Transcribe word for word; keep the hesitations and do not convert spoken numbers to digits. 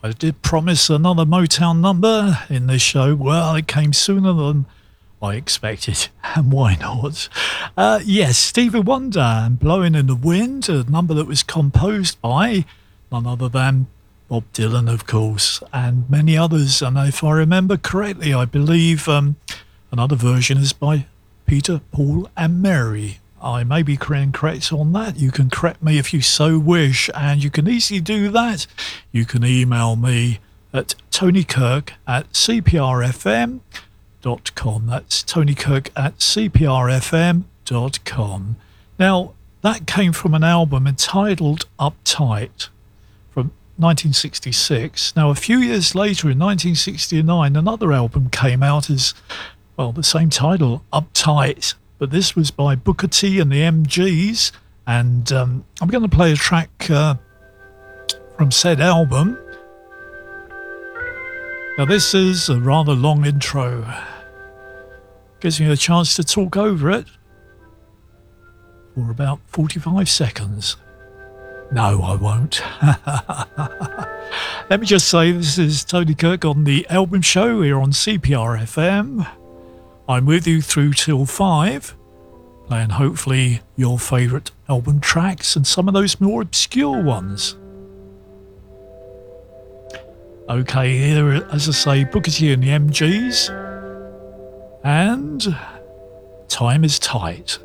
I did promise another Motown number in this show. Well, it came sooner than I expected, and why not? Uh, yes, Stevie Wonder and Blowing in the Wind, a number that was composed by none other than Bob Dylan, of course, and many others. And if I remember correctly, I believe um, another version is by Peter, Paul and Mary. I may be incorrect on that. You can correct me if you so wish, and you can easily do that. You can email me at tonykirk at c p r f m dot com. That's tonykirk at c p r f m dot com. Now, that came from an album entitled Uptight from nineteen sixty-six. Now, a few years later, in nineteen sixty-nine, another album came out as, well, the same title, Uptight. But this was by Booker T and the M Gs, and um, I'm going to play a track uh, from said album. Now, this is a rather long intro. Gives me a chance to talk over it for about forty-five seconds. No, I won't. Let me just say, this is Tony Kirk on the Album Show here on C P R F M. I'm with you through till five, playing hopefully your favourite album tracks and some of those more obscure ones. Okay, here, as I say, Booker T and the M Gs, and Time is Tight.